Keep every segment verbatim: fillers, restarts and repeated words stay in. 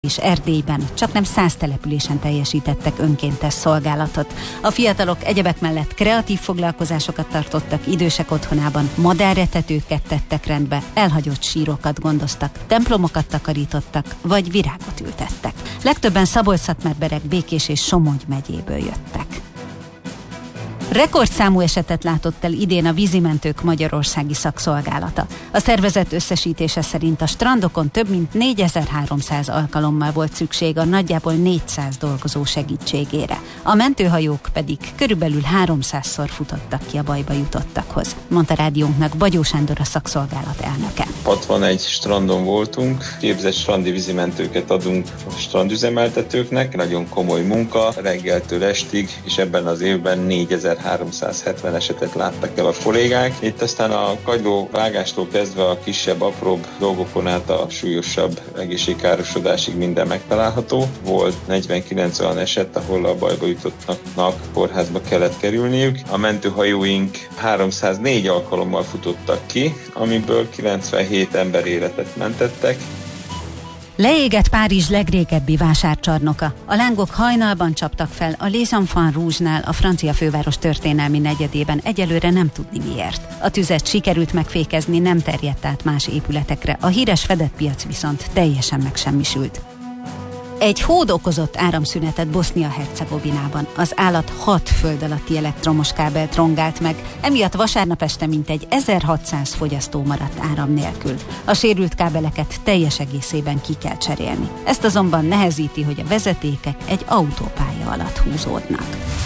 és Erdélyben csaknem száz településen teljesítettek önkéntes szolgálatot. A fiatalok egyebek mellett kreatív foglalkozásokat tartottak idősek otthonában, madárretetőket tettek rendbe, elhagyott sírokat gondoztak, templomokat takarítottak, vagy virágot ültettek. Legtöbben Szabolcs-Szatmár-Bereg, Békés és Somogy megyéből jöttek. Rekordszámú esetet látott el idén a Vízimentők Magyarországi Szakszolgálata. A szervezet összesítése szerint a strandokon több mint négyezer-háromszáz alkalommal volt szükség a nagyjából négyszáz dolgozó segítségére. A mentőhajók pedig körülbelül háromszázszor futottak ki a bajba jutottakhoz, mondta rádiónknak Bagyó Sándor, a szakszolgálat elnöke. hatvanegy strandon voltunk, képzett strandi vízimentőket adunk a strandüzemeltetőknek, nagyon komoly munka, reggeltől estig, és ebben az évben négyezer-háromszázhetven esetet láttak el a kollégák. Itt aztán a kagyló vágástól kezdve a kisebb, apróbb dolgokon át a súlyosabb egészségkárosodásig minden megtalálható. Volt negyvenkilenc olyan eset, ahol a bajba jutottnak kórházba kellett kerülniük. A mentőhajóink háromszáznégy alkalommal futottak ki, amiből kilencvenhét ember életet mentettek. Leégett Párizs legrégebbi vásárcsarnoka. A lángok hajnalban csaptak fel a Les Enfants Rouge-nál, a francia főváros történelmi negyedében, egyelőre nem tudni miért. A tüzet sikerült megfékezni, nem terjedt át más épületekre, a híres fedett piac viszont teljesen megsemmisült. Egy hód okozott áramszünetet Bosznia-Hercegovinában. Az állat hat föld alatti elektromos kábelt rongált meg, emiatt vasárnap este mintegy ezerhatszáz fogyasztó maradt áram nélkül. A sérült kábeleket teljes egészében ki kell cserélni. Ezt azonban nehezíti, hogy a vezetékek egy autópálya alatt húzódnak.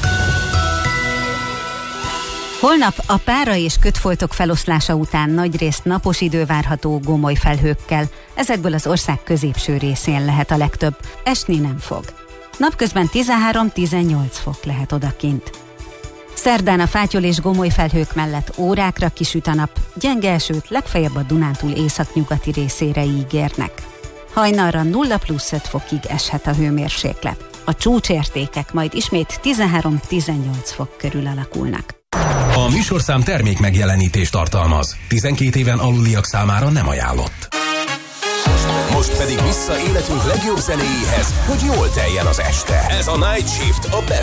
Holnap a pára és kötfoltok feloszlása után nagyrészt napos idő várható gomoly felhőkkel. Ezekből az ország középső részén lehet a legtöbb, esni nem fog. Napközben tizenhárom-tizennyolc fok lehet odakint. Szerdán a fátyol és gomoly felhők mellett órákra kisüt a nap, gyenge esőt legfeljebb a Dunántúl északnyugati részére ígérnek. Hajnalra nulla plusz öt fokig eshet a hőmérséklet. A csúcsértékek majd ismét tizenhárom-tizennyolc fok körül alakulnak. A műsorszám termék megjelenítést tartalmaz. tizenkét éven aluliak számára nem ajánlott. Most pedig vissza életünk legjobb zenéjéhez, hogy jól teljen az este. Ez a Night Shift, a Best